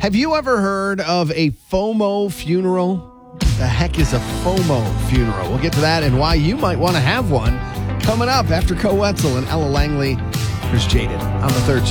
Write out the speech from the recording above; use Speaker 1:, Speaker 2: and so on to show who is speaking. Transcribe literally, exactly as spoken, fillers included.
Speaker 1: Have you ever heard of a FOMO funeral? The heck is a FOMO funeral? We'll get to that and why you might want to have one coming up after Co Wetzel and Ella Langley. Here's Jaded on the third